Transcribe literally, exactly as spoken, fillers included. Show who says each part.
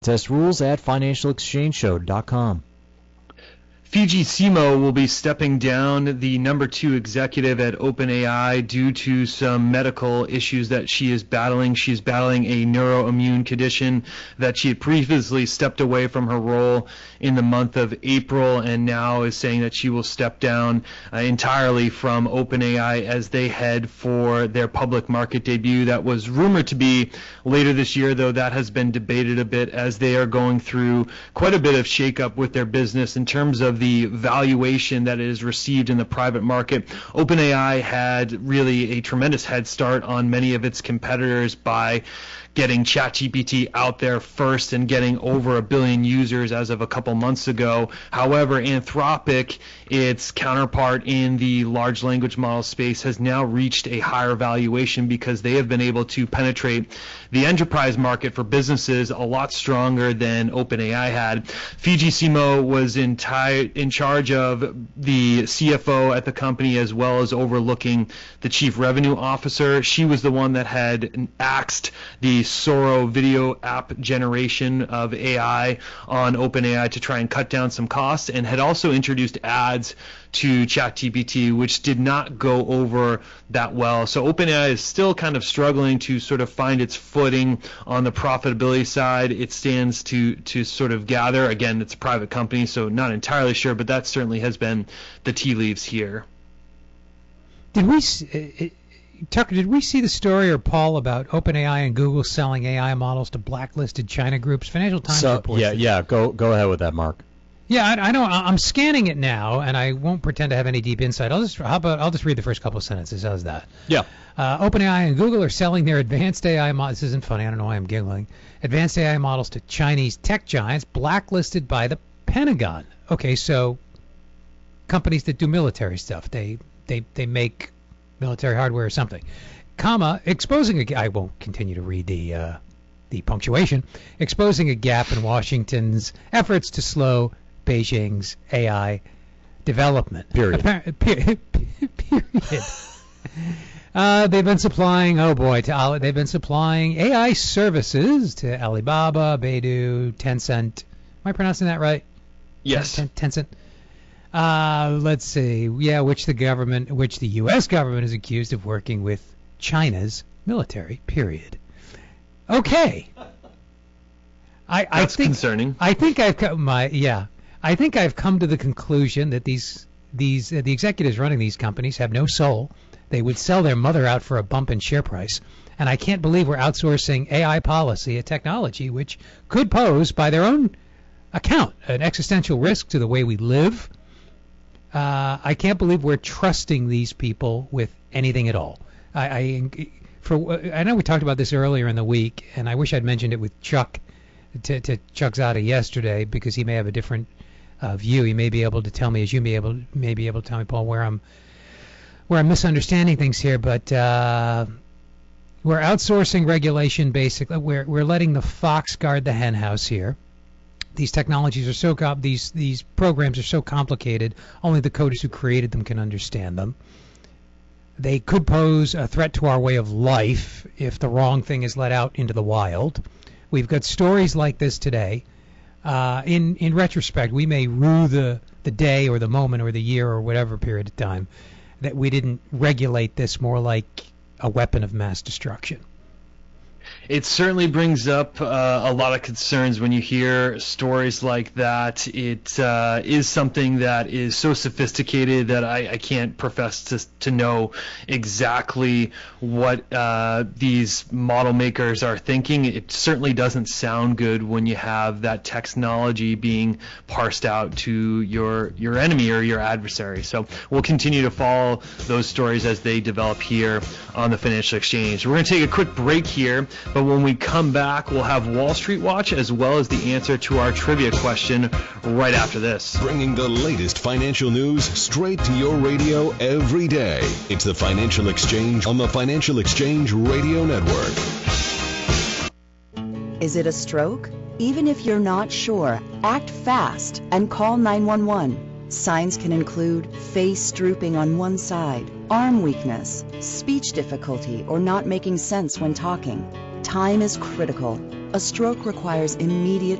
Speaker 1: Test rules at financial exchange show dot com.
Speaker 2: Fiji Simo will be stepping down, the number two executive at OpenAI, due to some medical issues that she is battling. She's battling a neuroimmune condition that she had previously stepped away from her role in the month of April, and now is saying that she will step down uh, entirely from OpenAI as they head for their public market debut. That was rumored to be later this year, though that has been debated a bit as they are going through quite a bit of shakeup with their business in terms of the valuation that it has received in the private market. OpenAI had really a tremendous head start on many of its competitors by getting ChatGPT out there first and getting over a billion users as of a couple months ago. However, Anthropic, its counterpart in the large language model space, has now reached a higher valuation because they have been able to penetrate the enterprise market for businesses a lot stronger than OpenAI had. Fiji Simo was in, tie, in charge of the C F O at the company as well as overlooking the chief revenue officer. She was the one that had axed the Sora video app generation of A I on OpenAI to try and cut down some costs, and had also introduced ads to ChatGPT, which did not go over that well. So OpenAI is still kind of struggling to sort of find its footing on the profitability side. It stands to to sort of gather. Again, it's a private company, so not entirely sure, but that certainly has been the tea leaves here.
Speaker 3: Did we, uh, Tucker, did we see the story, or Paul, about OpenAI and Google selling A I models to blacklisted China groups? Financial Times
Speaker 1: so,
Speaker 3: reports.
Speaker 1: Yeah,
Speaker 3: that.
Speaker 1: yeah. Go go ahead with that, Mark.
Speaker 3: Yeah, I, I know. I'm scanning it now, and I won't pretend to have any deep insight. I'll just how about I'll just read the first couple of sentences. How's that?
Speaker 1: Yeah.
Speaker 3: Uh, OpenAI and Google are selling their advanced A I models. This isn't funny. I don't know why I'm giggling. Advanced A I models to Chinese tech giants blacklisted by the Pentagon. Okay, so companies that do military stuff. They they they make military hardware or something. Comma, exposing a, I won't continue to read the uh, the punctuation, exposing a gap in Washington's efforts to slow Beijing's A I development.
Speaker 1: Period.
Speaker 3: Appar- per- period. uh, they've been supplying, oh boy, to Ali, they've been supplying A I services to Alibaba, Baidu, Tencent. Am I pronouncing that right?
Speaker 2: Yes.
Speaker 3: Ten, ten, Tencent. Uh, let's see. Yeah, which the government, which the U S government is accused of working with China's military. Period. Okay. I, I
Speaker 2: That's
Speaker 3: think,
Speaker 2: concerning.
Speaker 3: I think I've come my yeah. I think I've come to the conclusion that these these uh, the executives running these companies have no soul. They would sell their mother out for a bump in share price. And I can't believe we're outsourcing A I policy, a technology which could pose, by their own account, an existential risk to the way we live. Uh, I can't believe we're trusting these people with anything at all. I, I, for, I know we talked about this earlier in the week, and I wish I'd mentioned it with Chuck, to, to Chuck Zada yesterday, because he may have a different uh, view. He may be able to tell me, as you may able may be able to tell me, Paul, where I'm where I'm misunderstanding things here. But uh, we're outsourcing regulation, basically. We're we're letting the fox guard the hen house here. These technologies are so com- these these programs are so complicated. Only the coders who created them can understand them. They could pose a threat to our way of life if the wrong thing is let out into the wild. We've got stories like this today. Uh, in in retrospect, we may rue the the day or the moment or the year or whatever period of time that we didn't regulate this more like a weapon of mass destruction.
Speaker 2: It certainly brings up uh, a lot of concerns when you hear stories like that. It uh, is something that is so sophisticated that I, I can't profess to to know exactly what uh, these model makers are thinking. It certainly doesn't sound good when you have that technology being parsed out to your your enemy or your adversary. So we'll continue to follow those stories as they develop here on the Financial Exchange. We're going to take a quick break here. But when we come back, we'll have Wall Street Watch as well as the answer to our trivia question right after this.
Speaker 4: Bringing the latest financial news straight to your radio every day. It's the Financial Exchange on the Financial Exchange Radio Network.
Speaker 5: Is it a stroke? Even if you're not sure, act fast and call nine one one. Signs can include face drooping on one side, arm weakness, speech difficulty, or not making sense when talking. Time is critical. A stroke requires immediate